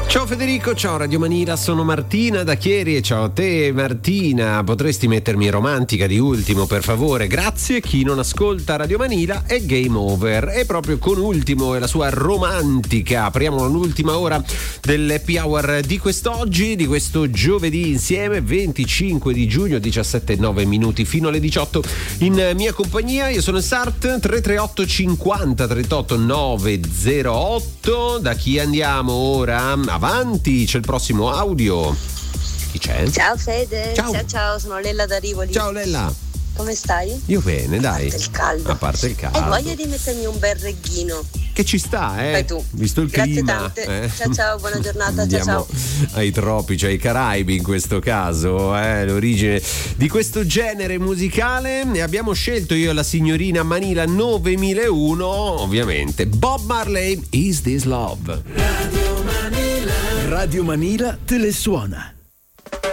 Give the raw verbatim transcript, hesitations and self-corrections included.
Ciao Federico, ciao Radio Manila, sono Martina da Chieri e ciao a te Martina, potresti mettermi romantica di ultimo per favore? Grazie. Chi non ascolta Radio Manila è game over, e proprio con Ultimo e la sua romantica apriamo l'ultima ora dell'happy hour di quest'oggi, di questo giovedì insieme, venticinque di giugno, diciassette e nove minuti fino alle diciotto in mia compagnia. Io sono il Sart. Tre tre otto cinquanta trentotto novecentotto. Da chi andiamo ora? Avanti, c'è il prossimo audio. Chi c'è? Ciao Fede. Ciao, ciao, ciao, sono Lella da Rivoli. Ciao Lella. Come stai? Io bene, dai. A parte il caldo. A parte il caldo. Hai voglia di mettermi un bel regghino? Che ci sta, eh? Fai tu. Visto il Grazie clima. tante. Eh? Ciao ciao, buona giornata. Andiamo ciao ciao. ai tropici, ai Caraibi in questo caso, eh? L'origine di questo genere musicale. Ne abbiamo scelto io e la signorina Manila novemilauno, ovviamente. Bob Marley, Is This Love? Radio Manila. Radio Manila te le suona.